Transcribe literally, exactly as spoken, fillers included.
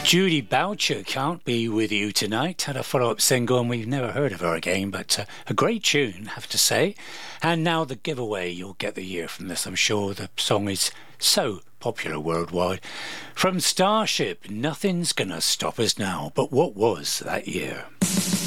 Judy Boucher can't be with you tonight. Had a follow-up single and we've never heard of her again, but uh, a great tune, have to say. And now the giveaway. You'll get the year from this, I'm sure. The song is so popular worldwide. From Starship, Nothing's Gonna Stop Us Now. But what was that year?